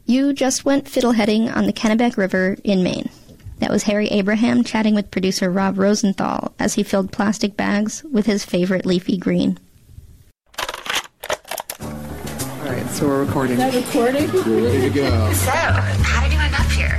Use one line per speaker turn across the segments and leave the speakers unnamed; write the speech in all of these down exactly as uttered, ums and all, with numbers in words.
You just went fiddleheading on the Kennebec River in Maine. That was Harry Abraham chatting with producer Rob Rosenthal as he filled plastic bags with his favorite leafy green.
All right, so we're recording.
Is that recording?
We're ready to go.
So, how did you end up here?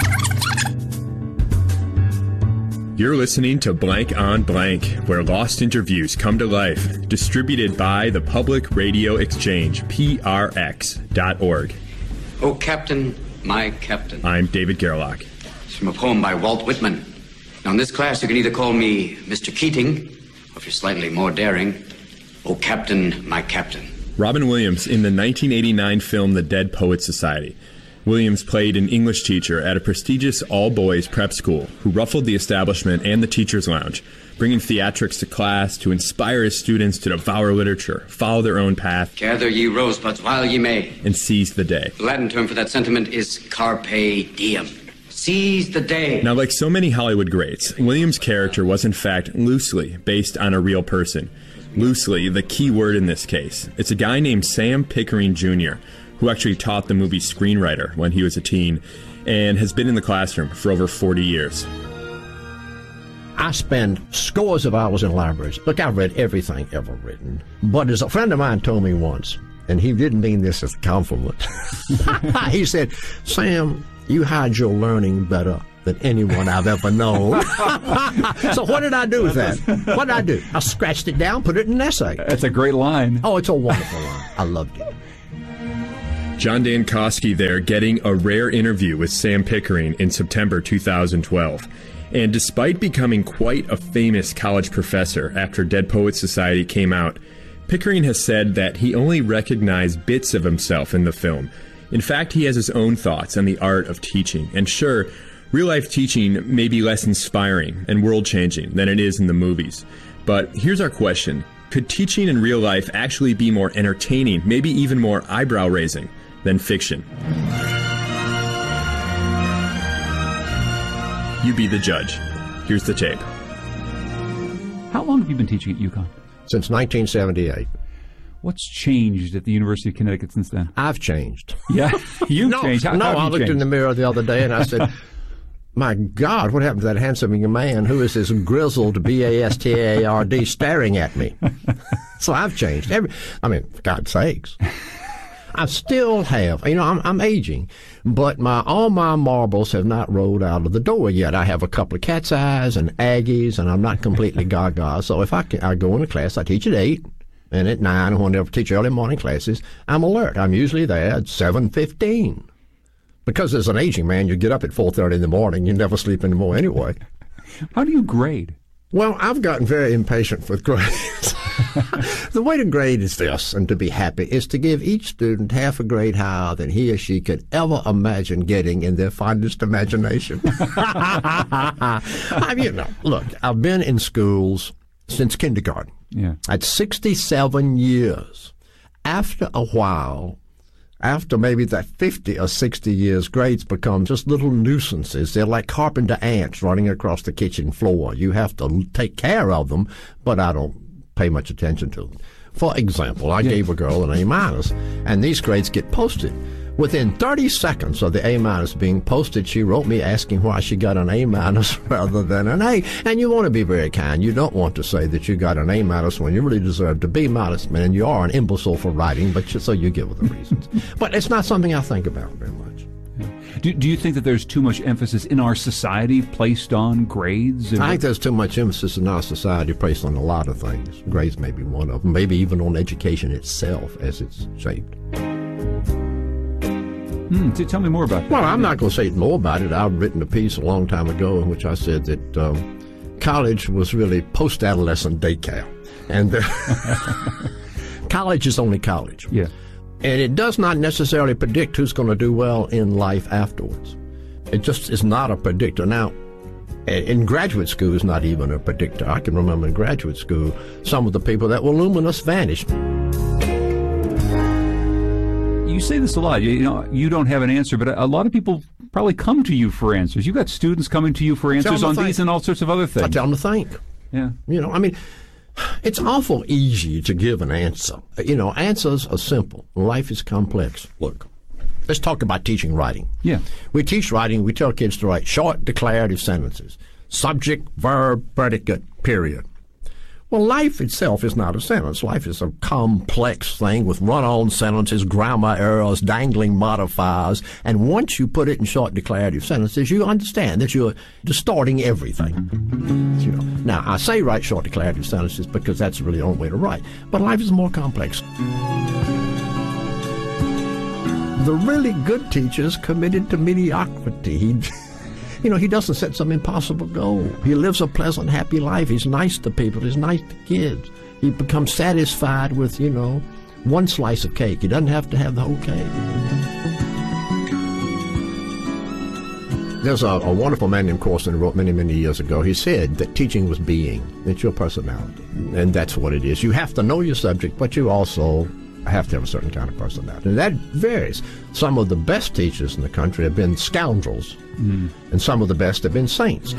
You're listening to Blank on Blank, where lost interviews come to life. Distributed by the Public Radio Exchange, P R X dot org.
Oh, Captain, my Captain.
I'm David Gerlach.
It's from a poem by Walt Whitman. Now, in this class, you can either call me Mister Keating, or if you're slightly more daring, oh, Captain, my Captain.
Robin Williams in the nineteen eighty-nine film The Dead Poets Society. Williams played an English teacher at a prestigious all-boys prep school who ruffled the establishment and the teacher's lounge, bringing theatrics to class to inspire his students to devour literature, follow their own path,
Gather ye rosebuds while ye may.
and seize the day.
The Latin term for that sentiment is carpe diem. Seize the day.
Now, like so many Hollywood greats, Williams' character was in fact loosely based on a real person. Loosely, the key word in this case. It's a guy named Sam Pickering Junior, who actually taught the movie screenwriter when he was a teen, and has been in the classroom for over forty years.
I spend scores of hours in libraries. Look, I've read everything ever written. But as a friend of mine told me once, and he didn't mean this as a compliment, he said, Sam, you hide your learning better than anyone I've ever known. So what did I do with that? What did I do? I scratched it down, put it in an essay.
That's a great line.
Oh, it's a wonderful line. I loved it.
John Dankosky there getting a rare interview with Sam Pickering in September two thousand twelve. And despite becoming quite a famous college professor after Dead Poets Society came out, Pickering has said that he only recognized bits of himself in the film. In fact, he has his own thoughts on the art of teaching. And sure, real-life teaching may be less inspiring and world-changing than it is in the movies. But here's our question. Could teaching in real life actually be more entertaining, maybe even more eyebrow-raising than fiction? You be the judge. Here's the tape.
How long have you been teaching at UConn?
Since nineteen seventy-eight.
What's changed at the University of Connecticut since then?
I've changed.
Yeah, you've
no,
changed. How,
no,
how have
I
you
looked
changed?
in the mirror the other day and I said, my God, what happened to that handsome young man? Who is this grizzled B A S T A R D staring at me? So I've changed. Every, I mean, for God's sakes. I still have, you know, I'm, I'm aging, but my all my marbles have not rolled out of the door yet. I have a couple of cat's eyes and Aggies, and I'm not completely gaga. So if I, can, I go into class, I teach at eight, and at nine, and whenever I teach early morning classes, I'm alert. I'm usually there at seven fifteen. Because as an aging man, you get up at four thirty in the morning. You never sleep anymore anyway.
How do you grade?
Well, I've gotten very impatient with grades. The way to grade is this, and to be happy, is to give each student half a grade higher than he or she could ever imagine getting in their fondest imagination. I mean, you know, look, I've been in schools since kindergarten.
Yeah.
At sixty-seven years. After a while, after maybe that fifty or sixty years, grades become just little nuisances. They're like carpenter ants running across the kitchen floor. You have to take care of them, but I don't pay much attention to them. For example, I yeah. gave a girl an A minus, and these grades get posted. Within thirty seconds of the A minus being posted, she wrote me asking why she got an A minus rather than an A. And you want to be very kind. You don't want to say that you got an A minus when you really deserve to be minus, man. You are an imbecile for writing, but you, so you give her the reasons. But it's not something I think about very much.
Yeah. Do, do you think that there's too much emphasis in our society placed on grades?
I think there's too much emphasis in our society placed on a lot of things. Grades may be one of them, maybe even on education itself as it's shaped.
Hmm, tell me more about that.
Well, I'm not going to say more about it. I've written a piece a long time ago in which I said that um, college was really post-adolescent daycare. And uh, college is only college.
Yeah.
And it does not necessarily predict who's going to do well in life afterwards. It just is not a predictor. Now, in graduate school, it's not even a predictor. I can remember in graduate school, some of the people that were luminous vanished.
You say this a lot. You, you know, you don't have an answer, but a, a lot of people probably come to you for answers. You've got students coming to you for answers on these and all sorts of other things.
I tell them to think.
Yeah.
You know, I mean, it's awful easy to give an answer. You know, answers are simple. Life is complex. Look, let's talk about teaching writing.
Yeah.
We teach writing. We tell kids to write short declarative sentences. Subject, verb, predicate, period. Well, life itself is not a sentence. Life is a complex thing with run-on sentences, grammar errors, dangling modifiers. And once you put it in short declarative sentences, you understand that you're distorting everything. You know. Now, I say write short declarative sentences because that's really the only way to write. But life is more complex. The really good teacher is committed to mediocrity. He, you know, he doesn't set some impossible goal. He lives a pleasant, happy life. He's nice to people. He's nice to kids. He becomes satisfied with, you know, one slice of cake. He doesn't have to have the whole cake. There's a, a wonderful man named Corson who wrote many, many years ago. He said that teaching was being. It's your personality. And that's what it is. You have to know your subject, but you also have to have a certain kind of personality. And that varies. Some of the best teachers in the country have been scoundrels, mm. and some of the best have been saints.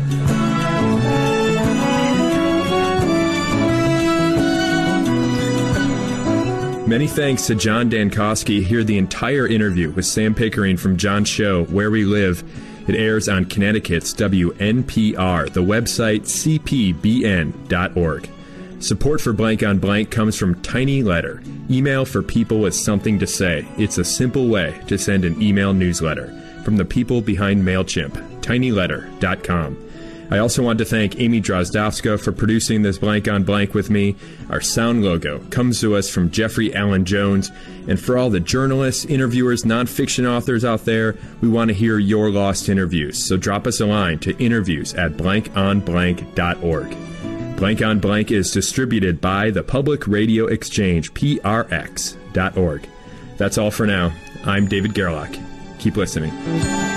Many thanks to John Dankosky. Hear the entire interview with Sam Pickering from John's show, Where We Live. It airs on Connecticut's W N P R, the website c p b n dot org. Support for Blank on Blank comes from Tiny Letter, email for people with something to say. It's a simple way to send an email newsletter from the people behind MailChimp, tiny letter dot com. I also want to thank Amy Drozdowska for producing this Blank on Blank with me. Our sound logo comes to us from Jeffrey Allen Jones. And for all the journalists, interviewers, nonfiction authors out there, we want to hear your lost interviews. So drop us a line to interviews at blank on blank dot org. Blank on Blank is distributed by the Public Radio Exchange, P R X dot org. That's all for now. I'm David Gerlach. Keep listening.